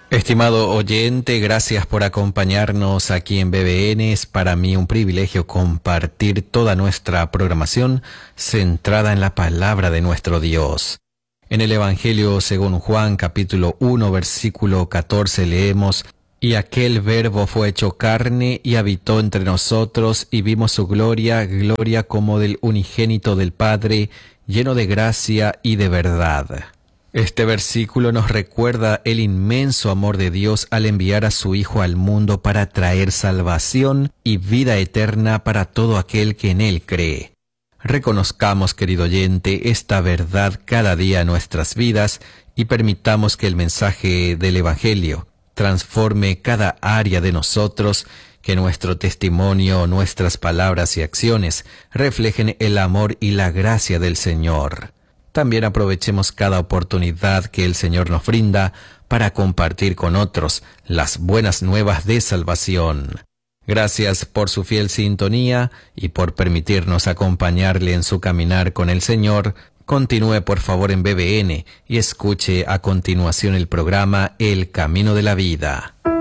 Estimado oyente, gracias por acompañarnos aquí en BBN. Es para mí un privilegio compartir toda nuestra programación centrada en la palabra de nuestro Dios. En el Evangelio según Juan, capítulo 1, versículo 14, leemos: «Y aquel Verbo fue hecho carne y habitó entre nosotros, y vimos su gloria, gloria como del unigénito del Padre, lleno de gracia y de verdad». Este versículo nos recuerda el inmenso amor de Dios al enviar a su Hijo al mundo para traer salvación y vida eterna para todo aquel que en Él cree. Reconozcamos, querido oyente, esta verdad cada día en nuestras vidas y permitamos que el mensaje del Evangelio transforme cada área de nosotros, que nuestro testimonio, nuestras palabras y acciones reflejen el amor y la gracia del Señor. También aprovechemos cada oportunidad que el Señor nos brinda para compartir con otros las buenas nuevas de salvación. Gracias por su fiel sintonía y por permitirnos acompañarle en su caminar con el Señor. Continúe por favor en BBN y escuche a continuación el programa El Camino de la Vida.